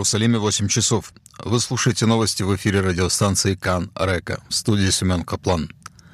Иерусалиме 8 часов. Вы слушаете новости в эфире радиостанции Кан Река. В студии Семен Каплан.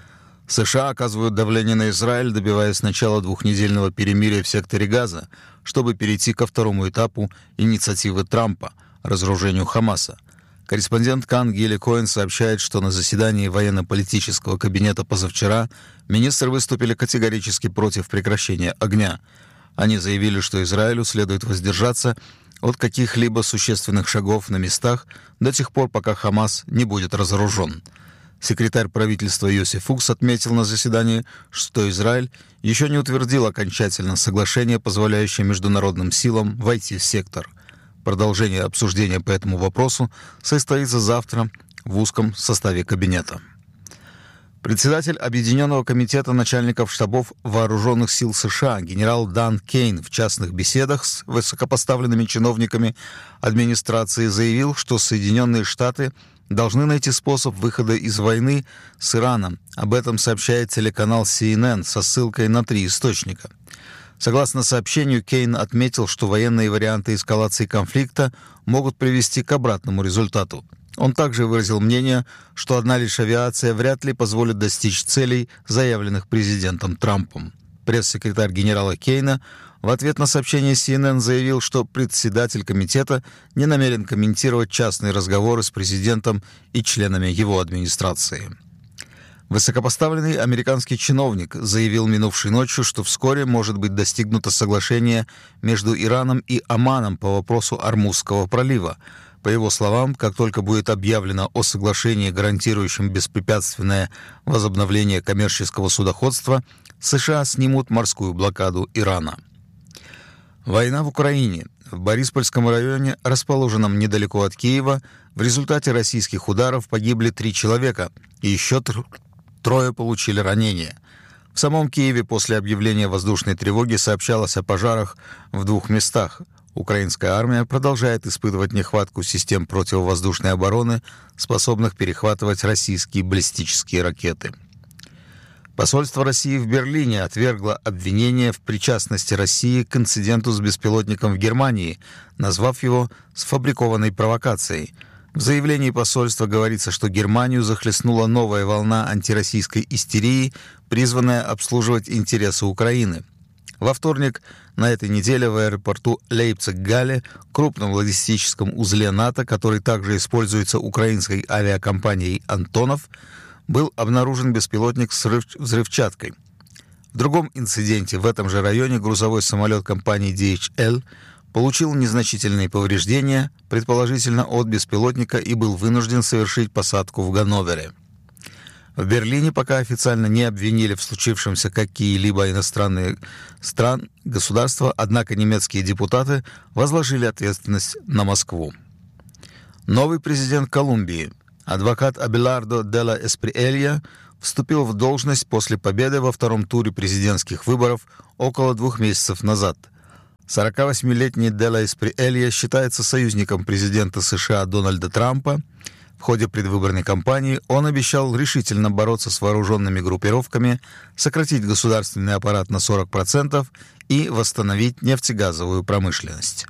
США оказывают давление на Израиль, добиваясь начала двухнедельного перемирия в секторе Газа, чтобы перейти ко второму этапу инициативы Трампа – разоружению Хамаса. Корреспондент Кан Гили Коэн сообщает, что на заседании военно-политического кабинета позавчера министры выступили категорически против прекращения огня. Они заявили, что Израилю следует воздержаться от каких-либо существенных шагов на местах до тех пор, пока Хамас не будет разоружен. Секретарь правительства Йосиф Фукс отметил на заседании, что Израиль еще не утвердил окончательно соглашение, позволяющее международным силам войти в сектор. Продолжение обсуждения по этому вопросу состоится завтра в узком составе кабинета. Председатель Объединенного комитета начальников штабов вооруженных сил США генерал Дан Кейн в частных беседах с высокопоставленными чиновниками администрации заявил, что Соединенные Штаты должны найти способ выхода из войны с Ираном. Об этом сообщает телеканал CNN со ссылкой на 3 источника. Согласно сообщению, Кейн отметил, что военные варианты эскалации конфликта могут привести к обратному результату. Он также выразил мнение, что одна лишь авиация вряд ли позволит достичь целей, заявленных президентом Трампом. Пресс-секретарь генерала Кейна в ответ на сообщение CNN заявил, что председатель комитета не намерен комментировать частные разговоры с президентом и членами его администрации. Высокопоставленный американский чиновник заявил минувшей ночью, что вскоре может быть достигнуто соглашение между Ираном и Оманом по вопросу Ормузского пролива. По его словам, как только будет объявлено о соглашении, гарантирующем беспрепятственное возобновление коммерческого судоходства, США снимут морскую блокаду Ирана. Война в Украине. В Бориспольском районе, расположенном недалеко от Киева, в результате российских ударов погибли 3 человека, и еще 3 получили ранения. В самом Киеве после объявления воздушной тревоги сообщалось о пожарах в 2 местах. Украинская армия продолжает испытывать нехватку систем противовоздушной обороны, способных перехватывать российские баллистические ракеты. Посольство России в Берлине отвергло обвинение в причастности России к инциденту с беспилотником в Германии, назвав его сфабрикованной провокацией. В заявлении посольства говорится, что Германию захлестнула новая волна антироссийской истерии, призванная обслуживать интересы Украины. Во вторник на этой неделе в аэропорту Лейпциг-Галле, крупном логистическом узле НАТО, который также используется украинской авиакомпанией «Антонов», был обнаружен беспилотник с взрывчаткой. В другом инциденте в этом же районе грузовой самолет компании DHL получил незначительные повреждения, предположительно от беспилотника, и был вынужден совершить посадку в Ганновере. В Берлине пока официально не обвинили в случившемся какие-либо иностранные государства, однако немецкие депутаты возложили ответственность на Москву. Новый президент Колумбии, адвокат Абелардо де ла Эсприэлья, вступил в должность после победы во втором туре президентских выборов около 2 месяцев назад. 48-летний де ла Эсприэлья считается союзником президента США Дональда Трампа. В ходе предвыборной кампании он обещал решительно бороться с вооруженными группировками, сократить государственный аппарат на 40% и восстановить нефтегазовую промышленность.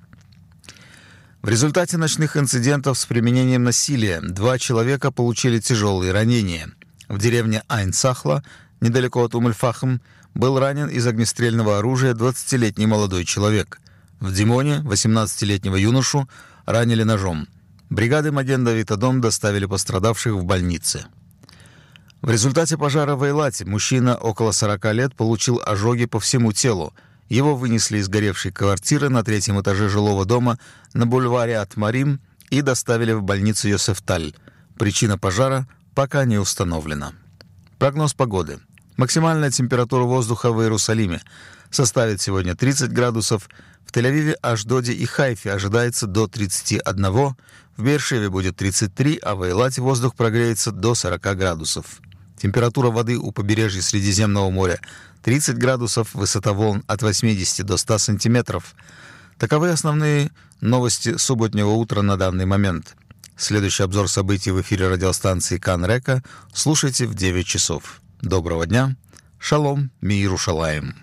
В результате ночных инцидентов с применением насилия 2 человека получили тяжелые ранения. В деревне Айн-Сахла, недалеко от Ум-эль-Фахм, был ранен из огнестрельного оружия 20-летний молодой человек. В Димоне 18-летнего юношу ранили ножом. Бригады Маген-Давид-Адом доставили пострадавших в больницы. В результате пожара в Эйлате мужчина около 40 лет получил ожоги по всему телу. Его вынесли из горевшей квартиры на 3-м этаже жилого дома на бульваре Ат-Марим и доставили в больницу Йосефталь. Причина пожара пока не установлена. Прогноз погоды. Максимальная температура воздуха в Иерусалиме составит сегодня 30 градусов, в Тель-Авиве, Ашдоде и Хайфе ожидается до 31, в Беэр-Шеве будет 33, а в Эйлате воздух прогреется до 40 градусов. Температура воды у побережья Средиземного моря 30 градусов, высота волн от 80 до 100 сантиметров. Таковы основные новости субботнего утра на данный момент. Следующий обзор событий в эфире радиостанции Кан Река слушайте в 9 часов. Доброго дня. Шалом, Миерушалаим.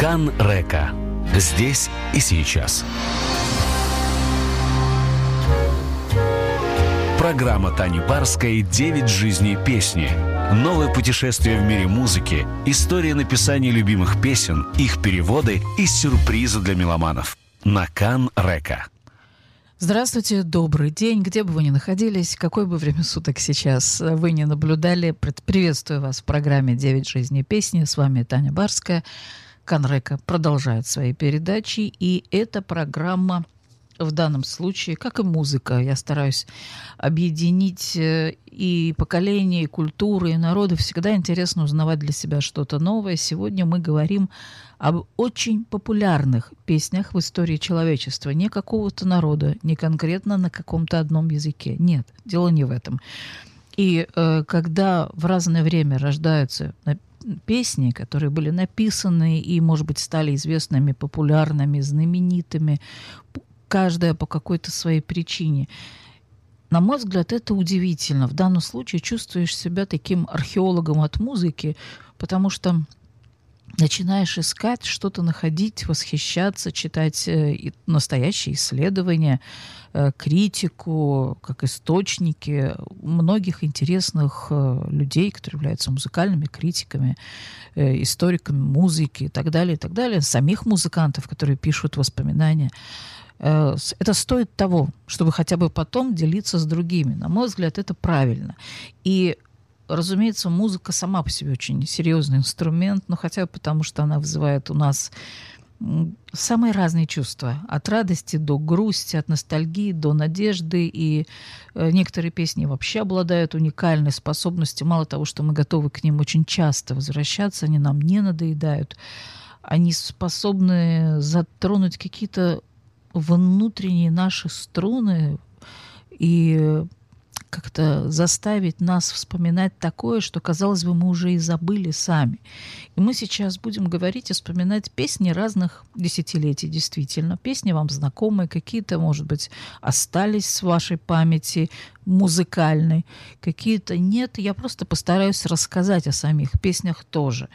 Кан Река. Здесь и сейчас. Программа Тани Барской «9 жизней песни». Новое путешествие в мире музыки, история написания любимых песен, их переводы и сюрпризы для меломанов. На Кан Река. Здравствуйте, добрый день, где бы вы ни находились, какое бы время суток сейчас вы не наблюдали. Приветствую вас в программе «9 жизней песни». С вами Таня Барская. Кан Река продолжает свои передачи, и эта программа в данном случае, как и музыка, я стараюсь объединить и поколения, и культуры, и народы. Всегда интересно узнавать для себя что-то новое. Сегодня мы говорим об очень популярных песнях в истории человечества. Не какого-то народа, не конкретно на каком-то одном языке. Нет, дело не в этом. И когда в разное время рождаются песни, которые были написаны и, может быть, стали известными, популярными, знаменитыми, каждая по какой-то своей причине. На мой взгляд, это удивительно. В данном случае чувствуешь себя таким археологом от музыки, потому что начинаешь искать, что-то находить, восхищаться, читать настоящие исследования, критику, как источники многих интересных людей, которые являются музыкальными критиками, историками музыки и так далее, самих музыкантов, которые пишут воспоминания. Это стоит того, чтобы хотя бы потом делиться с другими. На мой взгляд, это правильно. И, разумеется, музыка сама по себе очень серьезный инструмент, но хотя бы потому, что она вызывает у нас самые разные чувства. От радости до грусти, от ностальгии до надежды. И некоторые песни вообще обладают уникальной способностью. Мало того, что мы готовы к ним очень часто возвращаться, они нам не надоедают. Они способны затронуть какие-то внутренние наши струны и как-то заставить нас вспоминать такое, что, казалось бы, мы уже и забыли сами. И мы сейчас будем говорить и вспоминать песни разных десятилетий, действительно. Песни вам знакомые, какие-то, может быть, остались в вашей памяти музыкальной, какие-то нет. Я просто постараюсь рассказать о самих песнях тоже.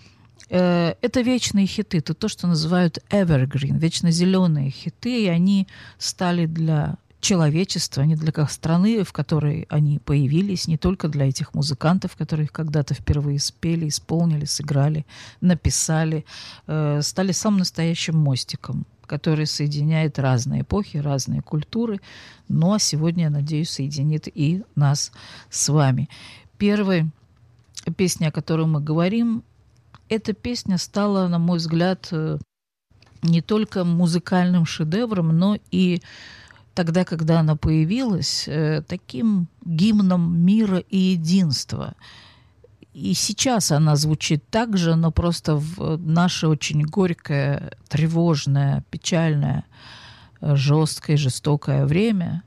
Это вечные хиты, это то, что называют evergreen, вечно зеленые хиты, и они стали для человечества, не для как страны, в которой они появились, не только для этих музыкантов, которые их когда-то впервые спели, исполнили, сыграли, написали, стали самым настоящим мостиком, который соединяет разные эпохи, разные культуры, но сегодня, я надеюсь, соединит и нас с вами. Первая песня, о которой мы говорим, эта песня стала, на мой взгляд, не только музыкальным шедевром, но и тогда, когда она появилась, таким гимном мира и единства. И сейчас она звучит так же, но просто в наше очень горькое, тревожное, печальное, жесткое, жестокое время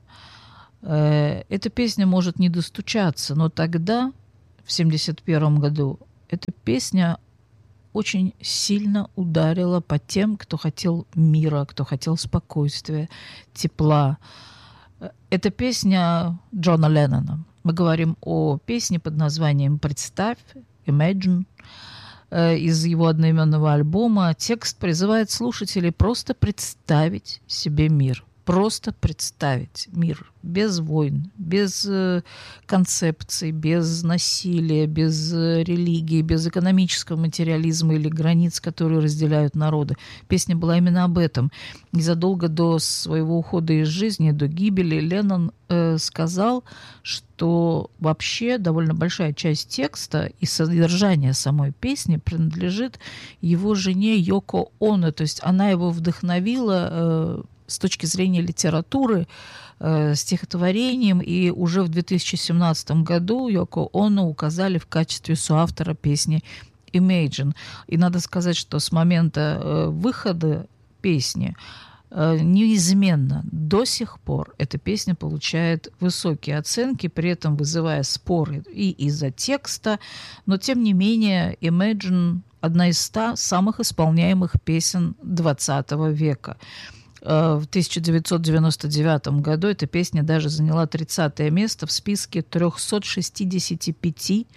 эта песня может не достучаться. Но тогда, в 1971 году, эта песня очень сильно ударила по тем, кто хотел мира, кто хотел спокойствия, тепла. Это песня Джона Леннона. Мы говорим о песне под названием «Представь», «Imagine», из его одноименного альбома. Текст призывает слушателей просто представить себе мир. Просто представить мир без войн, без концепций, без насилия, без религии, без экономического материализма или границ, которые разделяют народы. Песня была именно об этом. Незадолго до своего ухода из жизни, до гибели, Леннон сказал, что вообще довольно большая часть текста и содержания самой песни принадлежит его жене Йоко Оно. То есть она его вдохновила с точки зрения литературы, стихотворением, и уже в 2017 году Йоко Оно указали в качестве соавтора песни «Imagine». И надо сказать, что с момента выхода песни неизменно до сих пор эта песня получает высокие оценки, при этом вызывая споры и из-за текста, но тем не менее «Imagine» — одна из 100 самых исполняемых песен XX века. В 1999 году эта песня даже заняла 30-е место в списке 365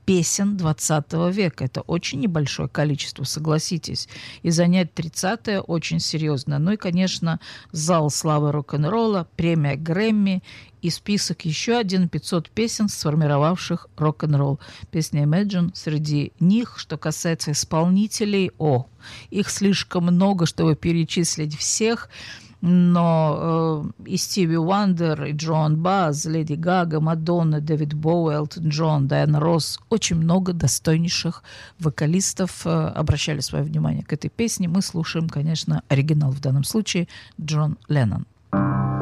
песен 20 века. Это очень небольшое количество, согласитесь. И занять 30-е очень серьезно. Ну и, конечно, зал славы рок-н-ролла, премия Грэмми и список еще один 500 песен, сформировавших рок-н-ролл. Песня Imagine среди них, что касается исполнителей, их слишком много, чтобы перечислить всех. Но и Стиви Уандер, и Джоан Баз, Леди Гага, Мадонна, Дэвид Боуи, Элтон Джон, Дайана Росс. Очень много достойнейших вокалистов обращали свое внимание к этой песне. Мы слушаем, конечно, оригинал в данном случае Джон Леннон.